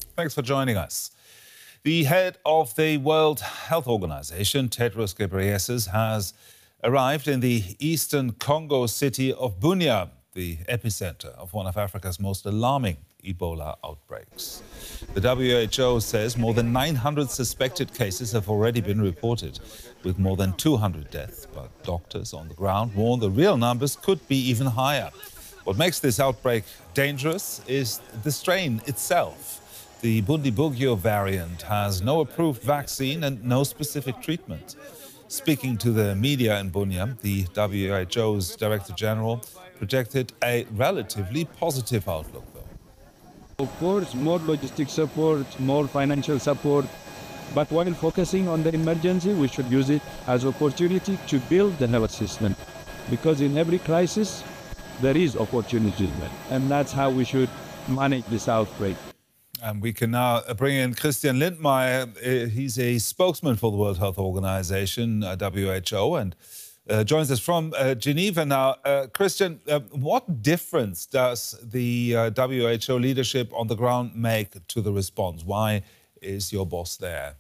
Thanks for joining us. The head of the World Health Organization, Tedros Ghebreyesus, has arrived in the eastern Congo city of Bunia, the epicenter of one of Africa's most alarming Ebola outbreaks. The WHO says more than 900 suspected cases have already been reported, with more than 200 deaths. But doctors on the ground warn the real numbers could be even higher. What makes this outbreak dangerous is the strain itself. The Bundibugyo variant has no approved vaccine and no specific treatment. Speaking to the media in Bunia, the WHO's Director General projected a relatively positive outlook, though. Of course, more logistic support, more financial support, but while focusing on the emergency, we should use it as opportunity to build the health system. Because in every crisis, there is opportunity, and that's how we should manage this outbreak. And we can now bring in Christian Lindmeier. He's a spokesman for the World Health Organization, WHO, and joins us from Geneva now. Christian, what difference does the WHO leadership on the ground make to the response? Why is your boss there?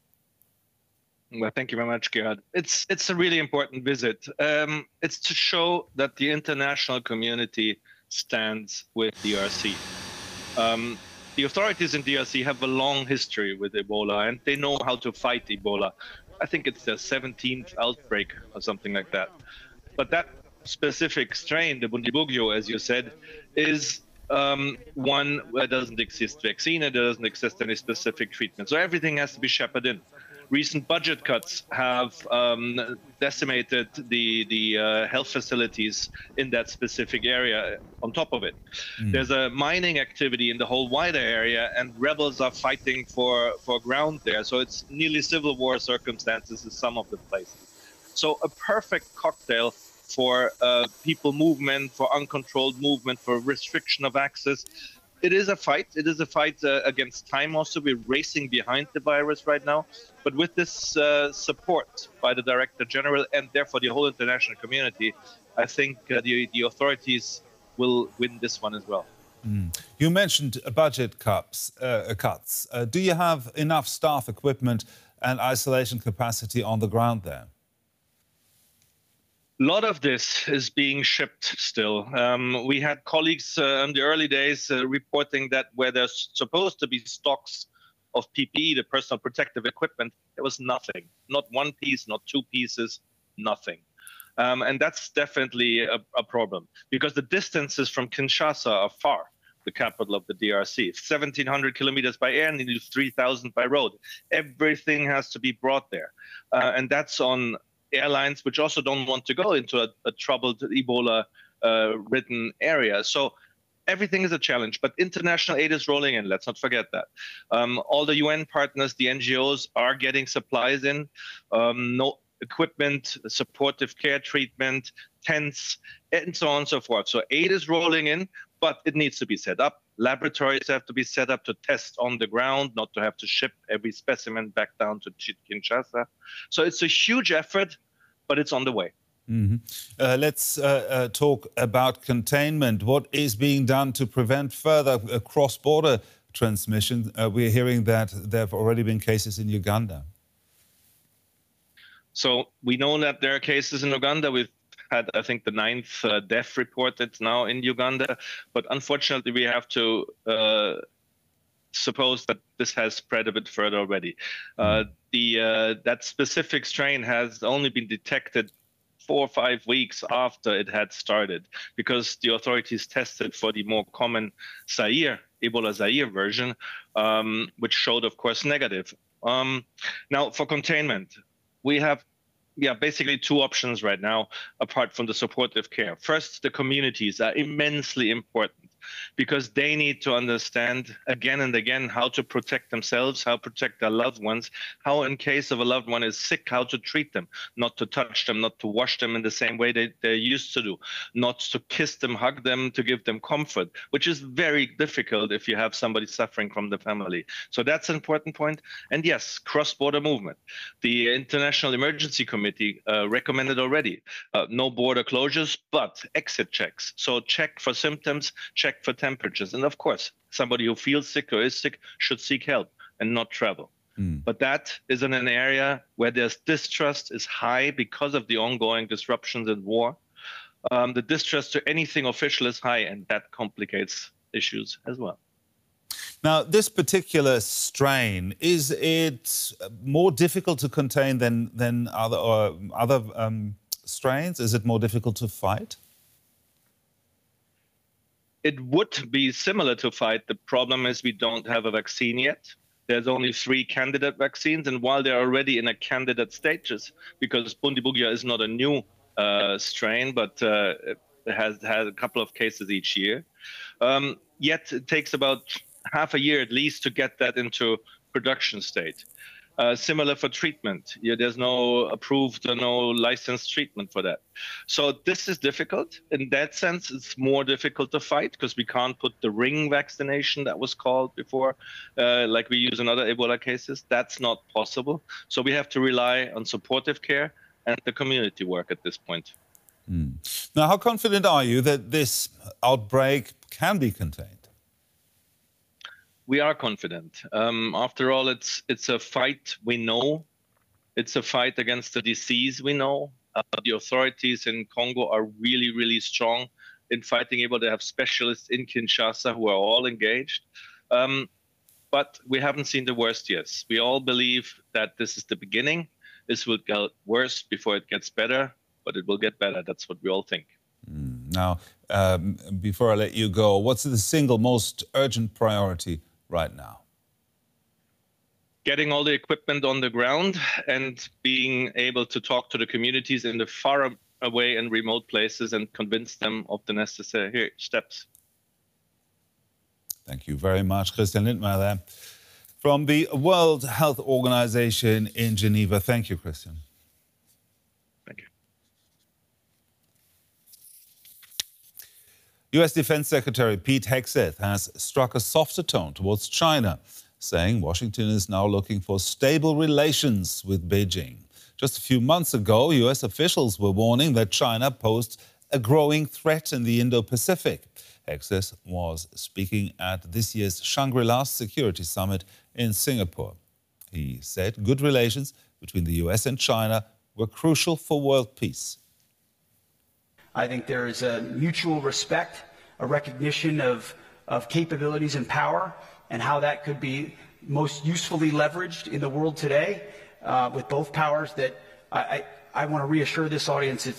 Well, thank you very much, Gerhard. It's a really important visit. It's to show that the international community stands with DRC. The authorities in DRC have a long history with Ebola, and they know how to fight Ebola. I think it's their 17th outbreak or something like that. But that specific strain, the Bundibugyo, as you said, is one where doesn't exist vaccine and there doesn't exist any specific treatment. So everything has to be shepherded in. Recent budget cuts have decimated the health facilities in that specific area on top of it. There's a mining activity in the whole wider area, and rebels are fighting for ground there. So it's nearly civil war circumstances in some of the places. So a perfect cocktail for people movement, for uncontrolled movement, for restriction of access. It is a fight. It is a fight against time also. We're racing behind the virus right now. But with this support by the Director General and therefore the whole international community, I think the authorities will win this one as well. You mentioned budget cuts. Do you have enough staff, equipment and isolation capacity on the ground there? A lot of this is being shipped still. We had colleagues in the early days reporting that where there's supposed to be stocks of PPE, the personal protective equipment, there was nothing. Not one piece, not two pieces, nothing. And that's definitely a problem because the distances from Kinshasa are far, the capital of the DRC. 1,700 kilometers by air and 3,000 by road. Everything has to be brought there. And that's on airlines which also don't want to go into a troubled Ebola-ridden area. So everything is a challenge, but international aid is rolling in. Let's not forget that. All the UN partners, the NGOs, are getting supplies in. No equipment, supportive care treatment, tents, and so on and so forth. So aid is rolling in, but it needs to be set up. Laboratories have to be set up to test on the ground, not to have to ship every specimen back down to Kinshasa. So it's a huge effort, but it's on the way. Let's talk about containment. What is being done to prevent further cross-border transmission? We're hearing that there have already been cases in Uganda. So we know that there are cases in Uganda. We've had, I think, the 9th death reported now in Uganda. But unfortunately, we have to suppose that this has spread a bit further already. That specific strain has only been detected 4 or 5 weeks after it had started, because the authorities tested for the more common Zaire, Ebola Zaire version, which showed, of course, negative. Now, for containment, we have basically 2 options right now, apart from the supportive care. First, the communities are immensely important because they need to understand again and again how to protect themselves, how to protect their loved ones, how in case of a loved one is sick, how to treat them, not to touch them, not to wash them in the same way they used to do, not to kiss them, hug them, to give them comfort, which is very difficult if you have somebody suffering from the family. So that's an important point. And yes, cross-border movement. The International Emergency Committee recommended already no border closures, but exit checks. So check for symptoms, check check for temperatures. And of course, somebody who feels sick or is sick should seek help and not travel. But that is in an area where there's distrust is high because of the ongoing disruptions and war. The distrust to anything official is high, and that complicates issues as well. Now, this particular strain, is it more difficult to contain than other strains? Is it more difficult to fight? It would be similar to fight. The problem is we don't have a vaccine yet. There's only 3 candidate vaccines, and while they're already in a candidate status, because Bundibugyo is not a new strain, but it has had a couple of cases each year. Yet it takes about half a year at least to get that into production state. Similar for treatment. There's no approved or no licensed treatment for that. So this is difficult. In that sense, it's more difficult to fight because we can't put the ring vaccination that was called before, like we use in other Ebola cases. That's not possible. So we have to rely on supportive care and the community work at this point. Now, how confident are you that this outbreak can be contained? We are confident. After all, it's a fight we know. It's a fight against the disease we know. The authorities in Congo are really, really strong in fighting Ebola. They have specialists in Kinshasa who are all engaged. But we haven't seen the worst yet. We all believe that this is the beginning. This will get worse before it gets better, but it will get better. That's what we all think. Now, before I let you go, what's the single most urgent priority right now? Getting all the equipment on the ground and being able to talk to the communities in the far away and remote places and convince them of the necessary steps. Thank you very much, Christian Lindmeier there from the World Health Organization in Geneva. Thank you, Christian. Thank you. US Defense Secretary Pete Hegseth has struck a softer tone towards China, saying Washington is now looking for stable relations with Beijing. Just a few months ago, US officials were warning that China posed a growing threat in the Indo-Pacific. Hegseth was speaking at this year's Shangri-La Security Summit in Singapore. He said good relations between the US and China were crucial for world peace. I think there is a mutual respect, a recognition of capabilities and power, and how that could be most usefully leveraged in the world today with both powers. That I want to reassure this audience